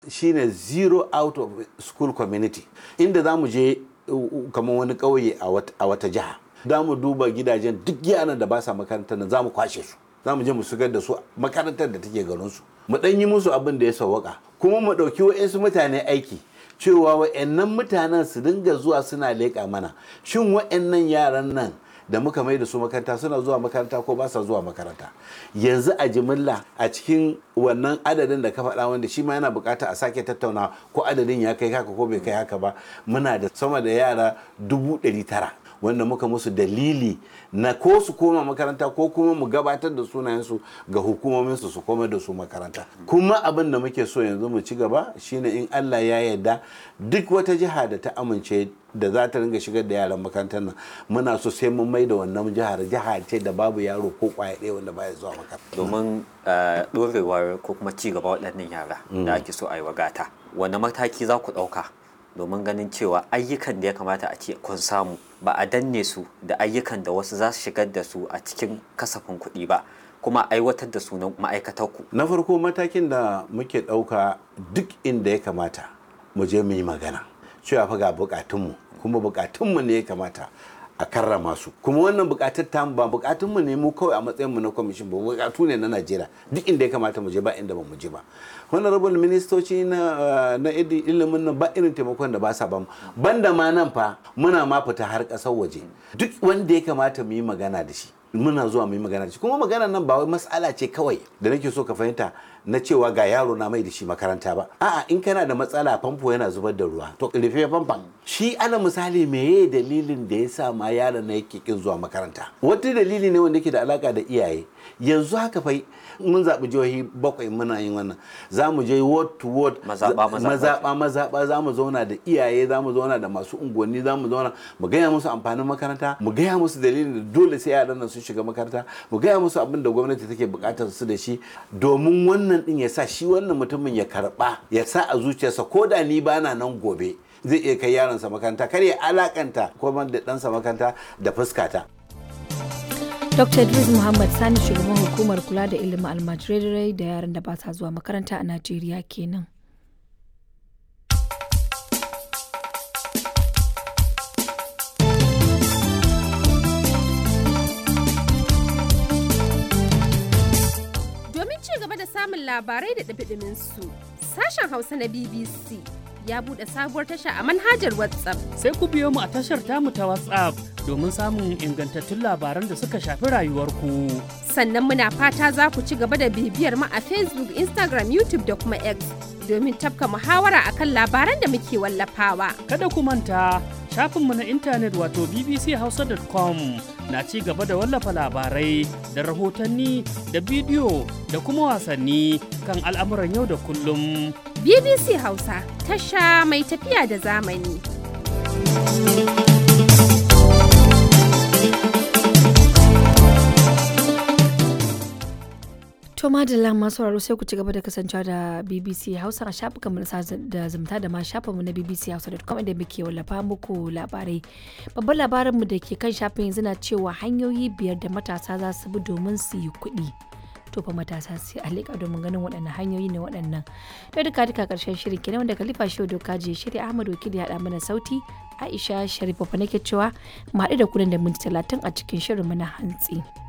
shine zero out of school community, inda za mu je kamar wani ƙauye a wata jiha. Za mu duba gidajen duk yaran da ba sa makarantar nan, za mu kwashe su, za mu je mu shigar da su makarantar da take garinsu, mu ɗan yi musu abin da ya sawwaka, kuma mu ɗauki wa'insu mutane aiki cewa wa'annan mutanen su dinga zuwa suna leƙa mana shin wa'annan yaran nan da muka mai da su makaranta suna zuwa makaranta ko ba sa zuwa makaranta. Yanzu a jimilla a cikin wannan adadin da ka faɗa, wanda shi ma yana bukata a sake tattauna ko adadin ya kai haka ko bai kai haka ba, muna da sama da yara 900,000 wanda muka musu dalili na ko su koma makaranta ko kuma mu gabatar da sunayensu ga hukumominsu su koma da su makaranta. Kuma abin da muke so yanzu mu ci gaba shine in Allah ya yarda duk wata jiha da ta amince da za ta ringa shigar da yaran makarantar nan, muna so sai mun mai da wannan jiha ce da babu yaro ko kwaya ɗaya wanda baya zuwa makaranta. Domin ɗorewar ko kuma ci gaba waɗannan yara da ake so a yi wagata, wani mataki za ku ɗauka domin ganin cewa ayyukan da ya kamata a ce kun samu ba a danne su da ayyukan da wasu za su shigar da su a cikin kasafin kuɗi ba, kuma aiwatar da su na ma'aikatarku? Na farko, matakin da muke ɗauka duk inda ya kamata mu je mu yi magana cewa fa ga bukatunmu, kuma bukatunmu ne ya kamata a karrama su, kuma wannan bukatar ta ba bukatunmu ne mu kawai a matsayinmu na kwamishin ba, bukatu ne na Najeriya. Duk inda ya kamata mu je ba inda ba mu je ba. Honorable ministoci na ilimin nan ba irin taimakon da ba sa bamu, banda ma nan fa muna ma fita har ƙasar waje. Duk wanda ya kamata mu yi magana da shi muna zuwa mu yi magana da shi, kuma magana nan ba wai mas'ala ce kawai da nake so ka fahimta na cewa ga yaro na mai da shi makaranta ba. A'a, in kana da matsala famfo yana zubar da ruwa, to rufe famfon. Shi ana misali meye dalilin da ya sa ma yaron na yake kin zuwa makaranta. Wata dalili ne wanda yake da alaka da iyaye. Yanzu haka fa mun zaɓi jihohi 7 muna yin wannan, za mu je ward to ward, mazaɓa, za mu zauna da iyaye, za mu zauna da masu unguwanni, za mu zauna mu gaya musu amfanin makaranta, mu gaya musu dalilin da dole sai yaran nan sun shiga makaranta, mu gaya musu abin da gwamnati take buƙatar su da shi, domin wannan din ya sa shi wannan mutumin ya karɓa, ya sa a zuciyarsa ko da ni bana nan gobe zai iya kai yaronsa makaranta, kar ya alakanta ko da ɗansa makaranta da fuskata. Dr. Idris Muhammad Sani, shugaban hukumar kula da ilimin almajirai da yaran da ba sa zuwa makaranta a Najeriya kenan. Domin ci gaba da samun labarai da ɗumi su, sashen Hausa na BBC ya buɗe sabuwar tasha a manhajar WhatsApp. Sai ku biyo mu a tashar tamu ta WhatsApp domin samun ingantattun labaran da suka shafi rayuwarku. Sannan muna fata za ku ci gaba da bibiyar mu a Facebook, Instagram, YouTube da kuma X domin tafka muhawara akan labaran da muke wallafawa. Kada ku manta, shafinmu na intanet wato bbchausa.com na ci gaba da wallafa labarai da rahotanni da bidiyo da kuma wasanni kan al'amuran yau da kullum. BBC Hausa, tasha mai tafiya da zamani. To madalla masu sauraro sai ku ci gaba da kasancewa da BBC Hausa a shafukan mu da zumunta da ma shafinmu na bbchausa.com inda muke wallafa muku labarai. Babban labarin mu da ke kan shafin yanzu na cewa hanyoyi 5 da matasa za su bi domin su yi kuɗi. To fa matasa sai a leƙa domin ganin waɗannan hanyoyi ne waɗannan. To duka ƙarshen shirin kenan wanda Khalifa Shehu Doka je shirya Ahmad Wakili ya haɗa mana sauti, Aisha Sharifa fa nake cewa mu haɗu da ku da minti 30 a cikin shirin mu na hantsi.